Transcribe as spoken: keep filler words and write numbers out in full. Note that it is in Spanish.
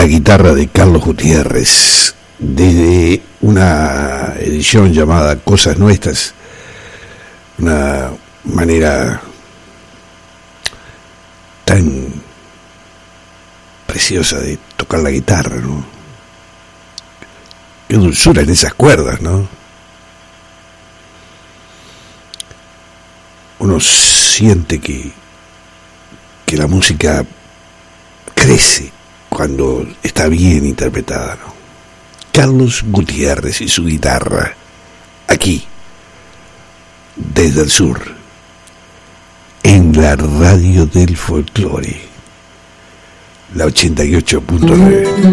la guitarra de Carlos Gutiérrez, desde una edición llamada Cosas Nuestras, una manera tan preciosa de tocar la guitarra, ¿no? Qué dulzura en esas cuerdas, ¿no? Uno siente que, que la música crece cuando está bien interpretada, ¿no? Carlos Gutiérrez y su guitarra, aquí, desde el sur, en la radio del folclore, la ochenta y ocho punto nueve.